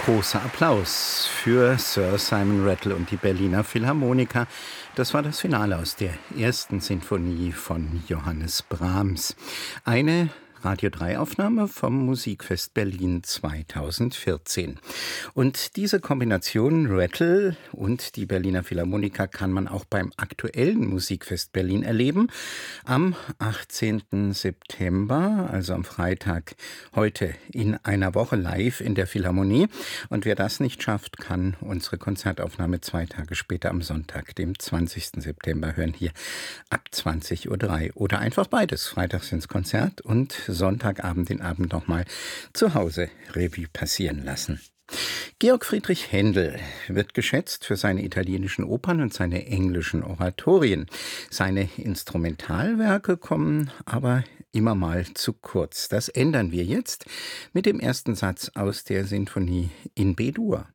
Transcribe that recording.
Großer Applaus für Sir Simon Rattle und die Berliner Philharmoniker. Das war das Finale aus der ersten Sinfonie von Johannes Brahms. Eine Radio-3-Aufnahme vom Musikfest Berlin 2014. Und diese Kombination Rattle und die Berliner Philharmoniker kann man auch beim aktuellen Musikfest Berlin erleben. Am 18. September, also am Freitag, heute in einer Woche live in der Philharmonie. Und wer das nicht schafft, kann unsere Konzertaufnahme 2 Tage später am Sonntag, dem 20. September, hören hier ab 20:03 Uhr. Oder einfach beides, freitags ins Konzert und Sonntagabend den Abend nochmal zu Hause Revue passieren lassen. Georg Friedrich Händel wird geschätzt für seine italienischen Opern und seine englischen Oratorien. Seine Instrumentalwerke kommen aber immer mal zu kurz. Das ändern wir jetzt mit dem ersten Satz aus der Sinfonie in B-Dur.